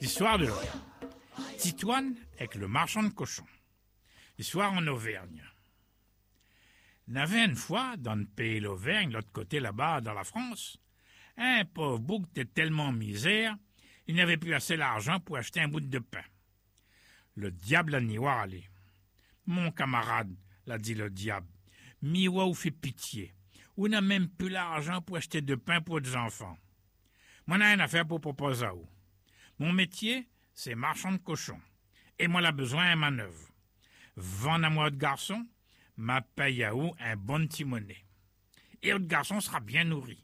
L'histoire de Titoine avec le marchand de cochons. L'histoire en Auvergne. Il y avait une fois, dans le pays l'Auvergne, l'autre côté là-bas, dans la France, un pauvre bouc était tellement en misère, il n'avait plus assez d'argent pour acheter un bout de pain. Le diable a n'y voir aller. Mon camarade, l'a dit le diable, miwa ou fait pitié. On n'a même plus l'argent pour acheter de pain pour des enfants. Moi, n'a rien à faire pour proposer à vous. Mon métier, c'est marchand de cochons. Et moi, j'ai besoin de manœuvre. Vendre à moi de garçon, m'a paye à vous un bon petit monnaie. Et votre garçon sera bien nourri.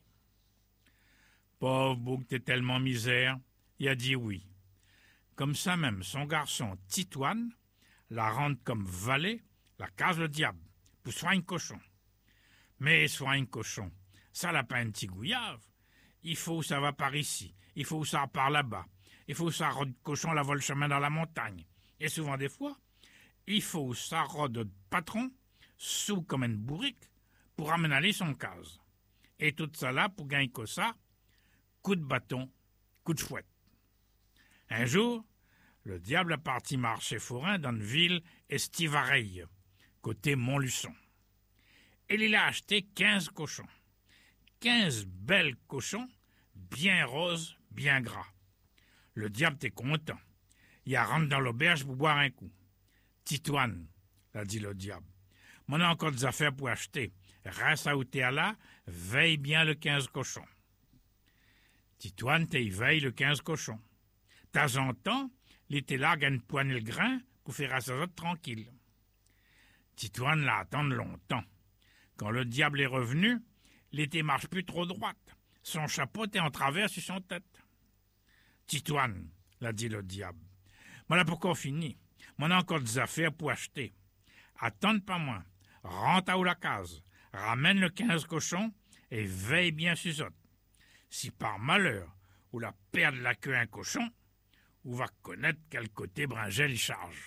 Pauvre bouc, t'es tellement misère, il a dit oui. Comme ça même, son garçon, Titoine, la rende comme valet, la case le diable, pour soigner cochon. Mais soigner cochon, ça n'a pas un petit gouillave. Il faut que ça va par ici, il faut que ça par là-bas, il faut que ça rôde cochon la vole chemin dans la montagne. Et souvent des fois, il faut que ça rôde patron, sous comme une bourrique, pour amener son case. Et tout ça là pour gagner que ça, coup de bâton, coup de fouette. Un jour, le diable a parti marcher forain dans une ville estivareille, côté Montluçon. Et il a acheté 15 cochons. 15 belles cochons, bien roses, bien gras. Le diable était content. Il a rentré dans l'auberge pour boire un coup. Titoine, l'a dit le diable, m'en a encore des affaires pour acheter. Reste à où t'es là, veille bien le 15 cochons. Titoine, t'es veille le 15 cochons. De temps en temps, il était là, gagne poigner le grain pour faire à sa autres tranquille. Titoine l'a attendu longtemps. Quand le diable est revenu, il était marche plus trop droite. Son chapeau était en travers sur son tête. Titoine, l'a dit le diable, voilà pourquoi fini. M'en a encore des affaires pour acheter. Attends pas moins. Rentre à où la case. Ramène le 15 cochons et veille bien sur eux. Si par malheur, ou la perdre la queue un cochon, ou va connaître quel côté Bringel y charge.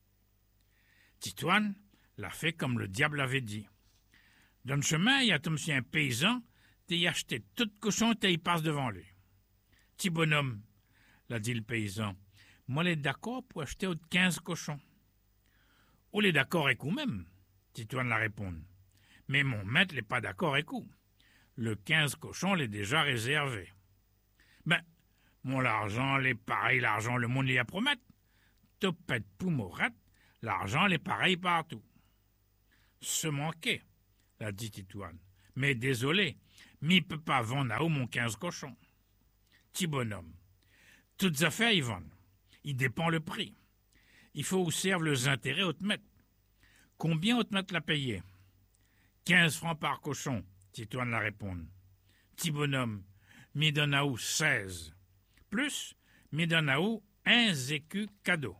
Titoine l'a fait comme le diable avait dit. Dans le chemin, il y a comme si un paysan t'y acheté tout cochon et il passe devant lui. Petit bonhomme, l'a dit le paysan, moi l'est d'accord pour acheter 15 cochons. Ou l'est d'accord avec vous-même, Titoine l'a répondu. Mais mon maître n'est pas d'accord avec vous. Le 15 cochons l'est déjà réservé. Ben, mon l'argent l'est pareil, l'argent le monde l'y a promettre. Topette poumorette, l'argent l'est pareil partout. Se manquer, l'a dit Titoine. Mais désolé, m'y peut pas vendre à où mon 15 cochons. Petit bonhomme, toutes affaires y vendent. Il dépend le prix. Il faut où servent les intérêts au te mettre. Combien au te mettre l'a payé? 15 francs par cochon, Titoine l'a répondu. Petit bonhomme, m'y donne à où 16. Plus, m'y donne à où 1 écu cadeau.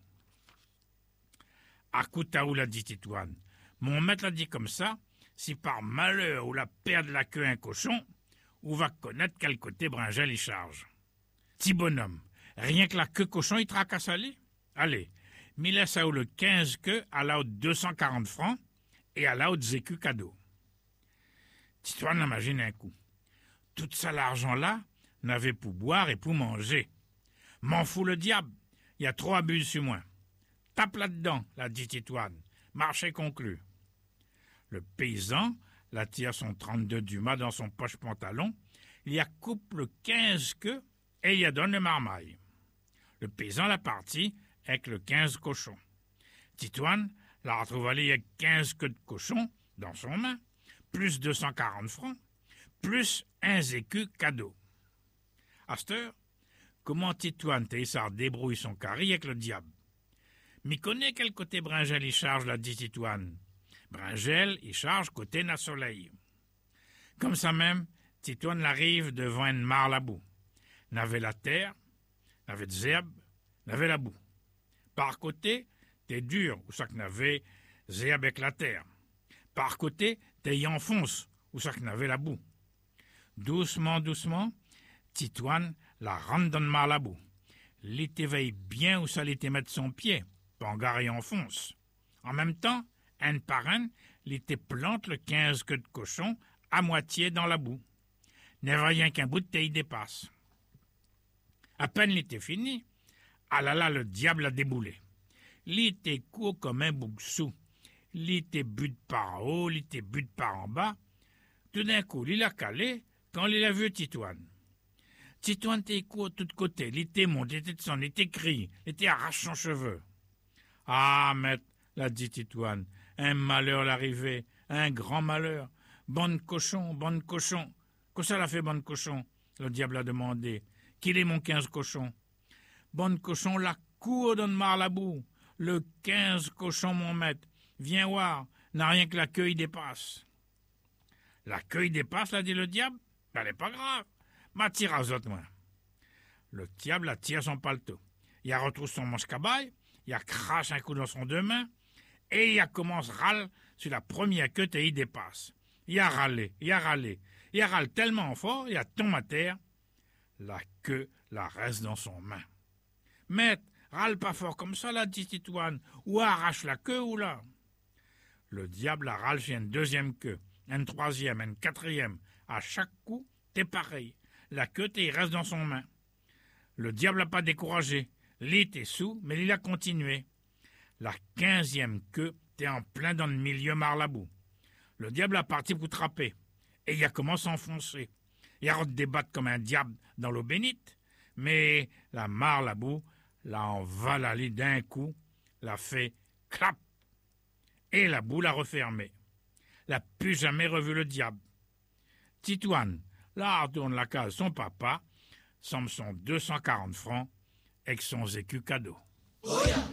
À coup à où l'a dit Titoine. Mon maître l'a dit comme ça, si par malheur ou la perdre la queue un cochon, ou va connaître quel côté Bringel y charge. Petit bonhomme, rien que la queue cochon il tracasse aller. Allez, m'y laisse à où le 15 queues à la haute 240 francs et à la haute écu cadeau. Titoine imagine un coup. Tout ça l'argent-là n'avait pour boire et pour manger. M'en fout le diable, il y a trop abus sur moi. Tape là-dedans, l'a dit Titoine. Marché conclu. Le paysan la tire son 32 Dumas dans son poche pantalon, il y a coupe le 15 queues et il y a donne le marmaille. Le paysan l'a parti avec le 15 cochons. Titoine la retrouve allée avec 15 queues de cochon dans son main, plus 240 francs, plus 1 écu cadeau. À cette heure, comment Titoine Théissard débrouille son carré avec le diable? M'y connaît quel côté Bringel y charge, l'a dit Titoine. Bringel y charge côté Nasoleil. Comme ça même, Titoine l'arrive devant une mare la boue. N'avait la terre, n'avait des herbes, n'avait la boue. Par côté, t'es dur, ou ça que n'avait des herbes avec la terre. Par côté, t'es y enfonce, ou ça que n'avait la boue. Doucement, doucement, Titoine la rentre dans le mar la boue. L'été veille bien où ça l'était mettre son pied, Pangar y enfonce. En même temps, un par un, l'été plante le 15 queues de cochon à moitié dans la boue. N'est rien qu'un bout de taille dépasse. À peine l'été fini, Ah là là, le diable a déboulé. Il était court comme un boucsou. Il était but par en haut, il était but par en bas. Tout d'un coup, il a calé quand il a vu Titoine. Titoine était court de tous côtés, il était monté, il était descendu, il était crié, il était arraché son cheveu. Ah, maître, l'a dit Titoine, un malheur l'arrivée, un grand malheur. Bonne cochon, bonne cochon. Qu'est-ce que ça l'a fait, bonne cochon? Le diable a demandé. Qu'il est mon 15 cochon? Bonne cochon, la cour donne Marlabou. Le 15 cochon, mon maître. Viens voir, n'a rien que la queue y dépasse. La queue y dépasse, l'a dit le diable? Ben, n'est pas grave. M'attire à autres, moi. Le diable attire son paletot. Il a retroussé son manche-cabaye, il a craché un coup dans son deux mains, et il a commencé à râler sur la première queue et il dépasse. Il a râlé, il a râlé. Il a râlé tellement fort, il a tombé à terre. La queue la reste dans son main. Maître, râle pas fort comme ça, l'a dit Titoine, ou arrache la queue ou là. Le diable a râle sur une deuxième queue, une troisième, une quatrième. À chaque coup, t'es pareil. La queue t'y reste dans son main. Le diable n'a pas découragé. Il était sous, mais il a continué. La 15e queue t'es en plein dans le milieu Marlabou. Le diable a parti pour trapper. Et il a commencé à enfoncer. Il a débattre comme un diable dans l'eau bénite. Mais la Marlabou l'a envalalé d'un coup, l'a fait clap. Et la boule a refermé. L'a plus jamais revu le diable. Titoine, là, retourne la case son papa, somme son 240 francs, avec son écu cadeau. Oh yeah.